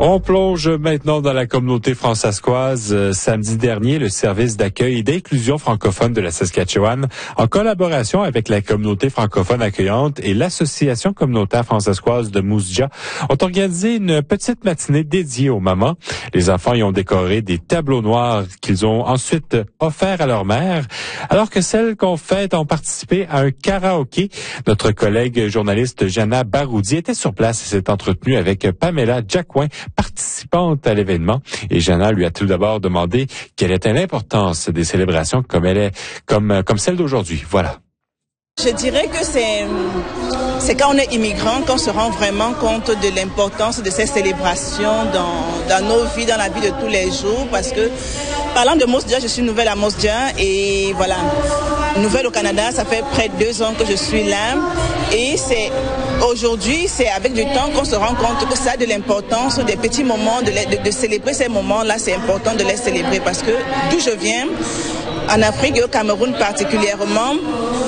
On plonge maintenant dans la communauté françaiscoise. Samedi dernier, le service d'accueil et d'inclusion francophone de la Saskatchewan, en collaboration avec la communauté francophone accueillante et l'association communautaire françaiscoise de Moose Jaw, ont organisé une petite matinée dédiée aux mamans. Les enfants y ont décoré des tableaux noirs qu'ils ont ensuite offerts à leur mère, alors que celles qu'on fête ont participé à un karaoké. Notre collègue journaliste Jana Baroudi était sur place et s'est entretenue avec Pamela Jacquin, participante à l'événement. Et Jana lui a tout d'abord demandé quelle était l'importance des célébrations comme celle d'aujourd'hui. Voilà. Je dirais que c'est quand on est immigrant qu'on se rend vraiment compte de l'importance de ces célébrations dans nos vies, dans la vie de tous les jours. Parce que, parlant de Moose Jaw, je suis nouvelle à Moose Jaw et voilà, nouvelle au Canada, ça fait près de 2 ans que je suis là. Et aujourd'hui, c'est avec du temps qu'on se rend compte que ça a de l'importance, des petits moments, de célébrer ces moments-là, c'est important de les célébrer. Parce que d'où je viens, en Afrique et au Cameroun particulièrement,